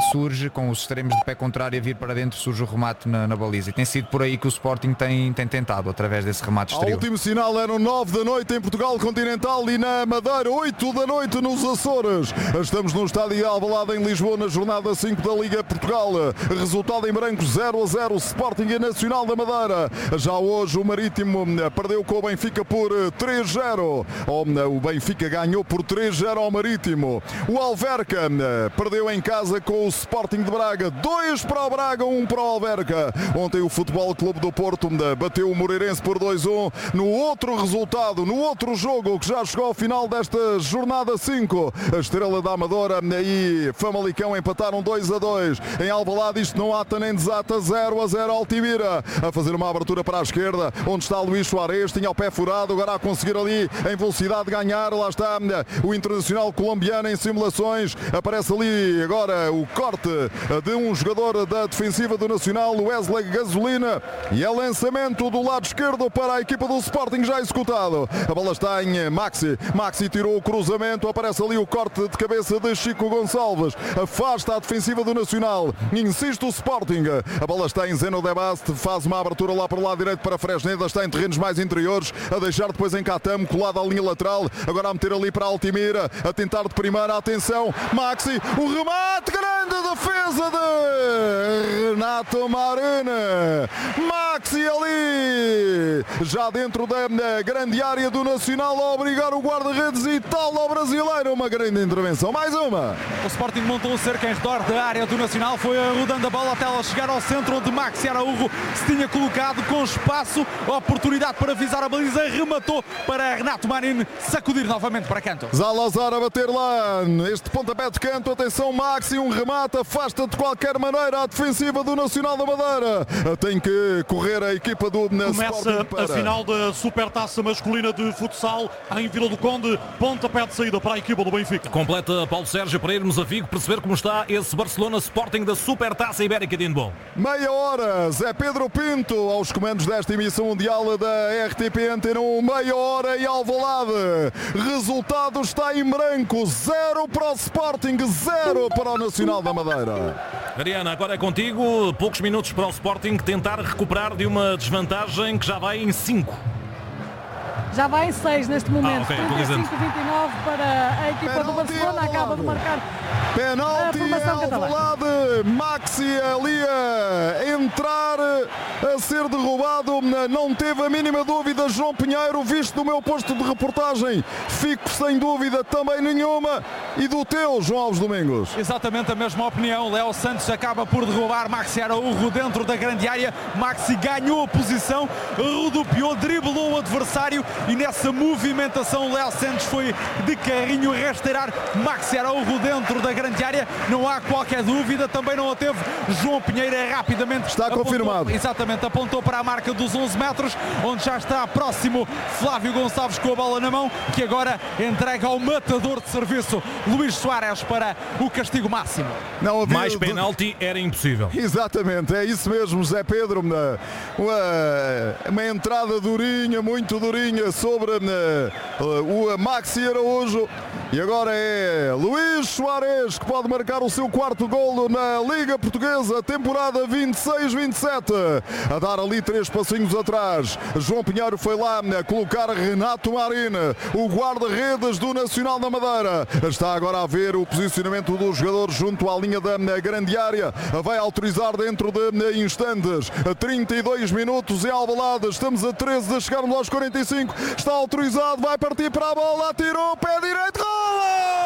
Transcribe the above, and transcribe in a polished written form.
surge, com os extremos de pé contrário a vir para dentro, surge o remate na baliza. E tem sido por aí que o Sporting tem tentado, através desse remate exterior. O último sinal eram 9 da noite em Portugal Continental e na Madeira, 8 da noite nos Açores. Estamos no estádio Alvalade em Lisboa, na jornada 5 da Liga Portugal. Resultado em branco, 0-0, Sporting e Nacional da Madeira. Já hoje o Marítimo perdeu com o Benfica por 3-0. O Benfica ganhou por 3-0 ao Marítimo. O Alverca perdeu em casa com o Sporting de Braga. 2 para o Braga, 1 para o Alverca. Ontem o Futebol Clube do Porto bateu o Moreirense por 2-1. No outro resultado, no outro jogo que já chegou ao final desta jornada 5, a Estrela da Amadora e Famalicão empataram 2-2. Em Alvalade isto não ata nem desata, 0-0 Altimira. A fazer uma abertura para a esquerda, onde está Luís Suárez, tinha o pé furado, agora a conseguir ali em velocidade ganhar. Lá está o Internacional colombiano em simulações. Aparece ali agora o corte de um jogador da defensiva do Nacional, Wesley Gasolina, e é lançamento do lado esquerdo para a equipa do Sporting já executado. A bola está em Maxi tirou o cruzamento, aparece ali o corte de cabeça de Chico Gonçalves, afasta a defensiva do Nacional, insiste o Sporting. A bola está em Zeno de Baste, faz uma abertura lá para o lado direito para Fresneda, está em terrenos mais interiores, a deixar depois em Catamo, colado à linha lateral, agora a meter ali para Altimira, a tentar de primeira, atenção, Maxi, o remate, grande defesa de Renato Marina. Maxi ali, já dentro da grande área do Nacional, a obrigar o guarda-redes e tal ao brasileiro. Uma grande intervenção, mais uma. O Sporting montou um cerco em redor da área do Nacional, foi rodando a bola até ela chegar ao centro, onde Maxi Araújo se tinha colocado com espaço, a oportunidade para visar a baliza, rematou para Renato Marinho sacudir novamente para canto. Zalazar a bater lá, este pontapé de canto, atenção Maxi, um remate, afasta de qualquer maneira a defensiva do Nacional da Madeira. Tem que correr a equipa do Sporting para... a final da Supertaça masculina de futsal em Vila do Conde, pontapé de saída para a equipa do Benfica. Completa Paulo Sérgio para irmos a Vigo perceber como está esse Barcelona Sporting da Supertaça Ibérica de Handball. Meia hora, Zé Pedro Pinto aos comandos desta emissão mundial da RTP Antena 1, meia hora e Alvalade. Resultado está em branco, 0 para o Sporting, 0 para o Nacional da Madeira. Ariana, agora é contigo, poucos minutos para o Sporting tentar recuperar de uma desvantagem que já vai em 5. Já vai em 6 neste momento, okay, 35-29 para a equipa penalti do Barcelona, acaba de marcar penalti a Alvalade, Maxi ali a entrar, a ser derrubado, não teve a mínima dúvida João Pinheiro, visto do meu posto de reportagem, fico sem dúvida também nenhuma, e do teu, João Alves Domingos. Exatamente a mesma opinião, Léo Santos acaba por derrubar Maxi Araújo dentro da grande área, Maxi ganhou a posição, rodopiou, driblou o adversário, e nessa movimentação Léo Santos foi de carrinho rasteirar Maxi Araújo dentro da grande área, não há qualquer dúvida, também não a teve João Pinheiro, rapidamente está confirmado. Exatamente, apontou para a marca dos 11 metros, onde já está próximo Flávio Gonçalves com a bola na mão, que agora entrega ao matador de serviço Luís Suárez para o castigo máximo. Não havia... Mais penalti era impossível. Exatamente, é isso mesmo, Zé Pedro, uma entrada durinha, muito durinha sobre o Maxi Araújo, e agora é Luís Suárez que pode marcar o seu quarto golo na Liga Portuguesa, temporada 26-27, a dar ali 3 passinhos atrás. João Pinheiro foi lá colocar Renato Marina, o guarda-redes do Nacional da Madeira. Está agora a ver o posicionamento dos jogadores junto à linha da grande área, vai autorizar dentro de instantes. 32 minutos em Alvalade, estamos a 13 de chegarmos aos 45, está autorizado, vai partir para a bola, atirou, pé direito, golo!